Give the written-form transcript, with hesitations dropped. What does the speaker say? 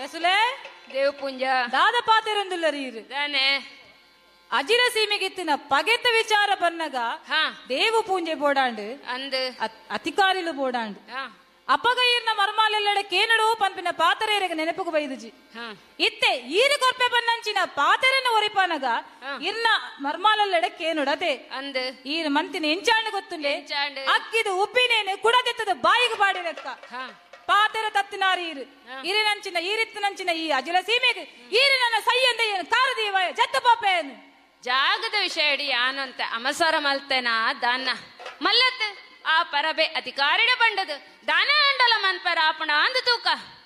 ಬಾಯಸುಲೆ ದೇವ್ ಪುಂಜ ದಾದ ಪಾತೆರೊಂದುಲ್ಲರೀರು ದಾನೆ ಅಜಿರ ಸೀಮೆಗಿತ್ತಿನ ಪಗೆತ ವಿಚಾರ ಬನ್ನಗ ದೇವು ಪೂಂಜೆ ಬೋಡಾಂಡು ಅಂದು ಅಧಿಕಾರಿಲು ಬೋಡಾಂಡು ಅಪಗೈರ್ನ ಮರ್ಮಾಲೆಲ್ಲಡೆ ಕೇನಡೋ ಪಂಪಿನ ಪಾತರೇರೆಗೆ ನೆನಪುಗ ಬೈದುಜಿ ಇತ್ತೆ ಈರು ಕೊರ್ಪೆ ಬನ್ನಂಚಿನ ಪಾತೆರನ ಒರಿಪಾನಗ ಇರ್ನ ಮರ್ಮಾಲೆಲ್ಲಡೆ ಕೇನುಡತೆ ಅಂದು ಈರು ಮಂತಿನ ಎಂಚಾಂಡು ಗೊತ್ತುಂಡೆ ಅಕ್ಕಿದು ಉಪ್ಪಿನೇನು ಕುಡದೆತ್ತದ ಬಾಯಿಗೆ ಬಾಡಿರಕ್ಕ ಪಾತೆರ ತತ್ತಿನಾರಿ ಇರು ಇರಿನಂಚಿನ ಈರಿತ್ತಿನಂಚಿನ ಈ ಅಜಿಲ ಸೀಮೆಗೆ ಈರು ನನ್ನ ಸೈ ಎಂದ ಏನು ಕಾರದೀವ ಜತ್ತು ಪಾಪೇನು ಜಾಗದ ವಿಷಯ ಅಡಿ ಆನಂತ ಅಮಸರ ಮಲ್ತೆನ ದಾನ ಮಲ್ಲತ್ ಆ ಪರಬೆ ಅಧಿಕಾರಿಡ ಬಂಡದು ದಾನ ಅಂಡಲ ಮನ್ಪರ ಆಪಣ ಅಂದು ತೂಕ